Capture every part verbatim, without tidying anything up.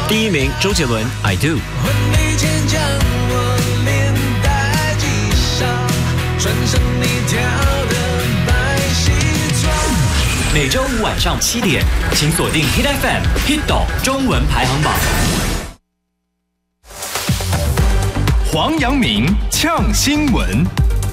第一名周杰伦 I Do。每周五晚上七点，请锁定 Hit F M Hit 岛中文排行榜。 黄阳明呛新闻。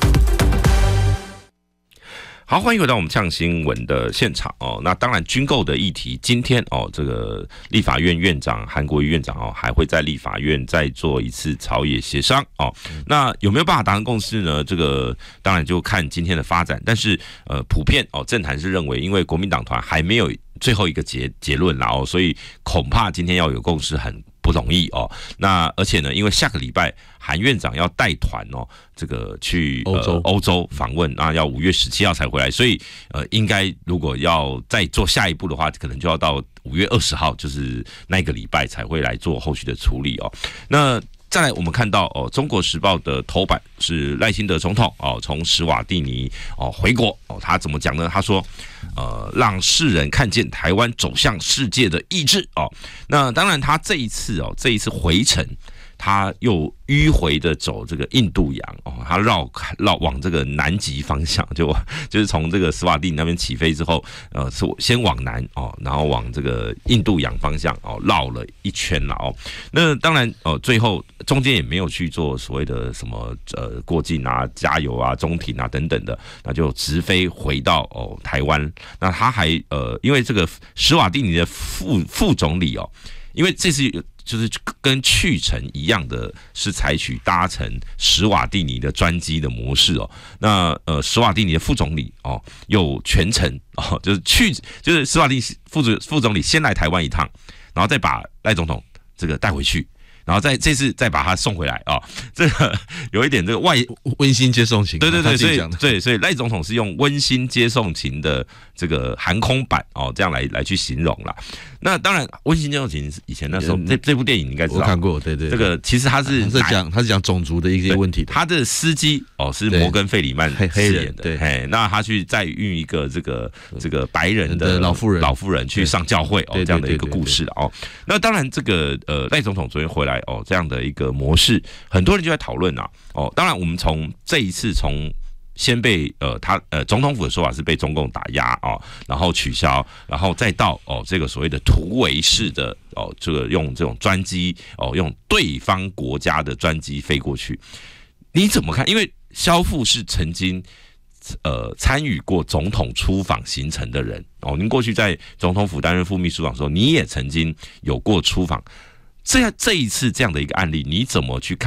好，欢迎回到我们呛新闻的现场哦。那当然，军购的议题，今天哦，这个立法院院长韩国瑜院长哦，还会在立法院再做一次朝野协商哦。那有没有办法达成共识呢？这个当然就看今天的发展。但是呃，普遍哦，政坛是认为，因为国民党团还没有最后一个结结论啦哦，所以恐怕今天要有共识很不容易哦。那而且呢，因为下个礼拜韩院长要带团哦，这个去欧洲欧洲访问，那要五月十七号才回来，所以呃，应该如果要再做下一步的话，可能就要到五月二十号，就是那个礼拜才会来做后续的处理哦。那再来，我们看到哦，《中国时报》的头版是赖清德总统哦，从史瓦蒂尼哦回国哦，他怎么讲呢？他说，呃，让世人看见台湾走向世界的意志哦。那当然，他这一次哦，这一次回程，他又迂回的走这个印度洋哦，他绕绕往这个南极方向，就就是从这个斯瓦蒂尼那边起飞之后，呃，是先往南哦，然后往这个印度洋方向哦绕了一圈了哦。那当然哦，最后中间也没有去做所谓的什么呃过境啊、加油啊、中停啊等等的，那就直飞回到哦台湾。那他还呃，因为这个史瓦蒂尼的副副总理哦，因为这次就是跟去程一样的，是采取搭乘史瓦蒂尼的专机的模式哦。那呃，史瓦蒂尼的副总理哦，有全程哦，就是去就是史瓦蒂尼副副总理先来台湾一趟，然后再把赖总统这个带回去。然后再这次再把他送回来啊、哦，这个有一点这个外温馨接送情， 对对对，所以对，所以赖总统是用温馨接送情的这个航空版哦，这样来来去形容啦。那当然，温馨接送情以前那时候、嗯、这这部电影你应该知道， 我看过，对 对, 对， 这个其实他是他是讲他是讲种族的一些问题的， 他的司机哦是摩根费里曼饰演的，对，那他去载运一个这个这个白人的老妇人老妇人去上教会哦，这样的一个故事哦。那当然，这个呃赖总统昨天回来。哦，这样的一个模式，很多人就在讨论啊。哦，当然，我们从这一次从先被呃他呃总统府的说法是被中共打压哦，然后取消，然后再到哦这个所谓的突围式的哦这个用这种专机哦用对方国家的专机飞过去，你怎么看？因为萧副是曾经。呃，参与过总统出访行程的人哦，您过去在总统府担任副秘书长的时候，你也曾经有过出访。这这一次这样的一个案例，你怎么去看？